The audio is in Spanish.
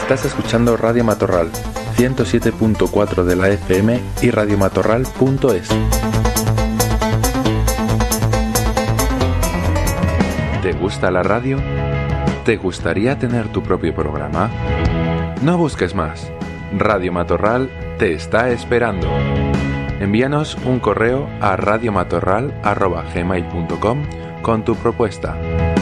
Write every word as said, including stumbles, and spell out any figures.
Estás escuchando Radio Matorral, ciento siete punto cuatro de la F M y radiomatorral punto es. ¿Te gusta la radio? ¿Te gustaría tener tu propio programa? No busques más. Radio Matorral te está esperando. Envíanos un correo a radiomatorral arroba gmail punto com con tu propuesta.